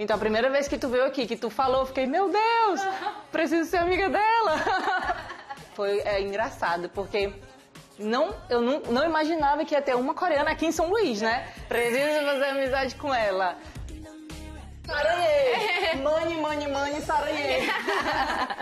Então a primeira vez que tu veio aqui, que tu falou, eu fiquei, meu Deus, preciso ser amiga dela. Foi engraçado, porque eu não imaginava que ia ter uma coreana aqui em São Luís, né? Preciso fazer amizade com ela. Saranhê! Mani, mani, mani, saranhê!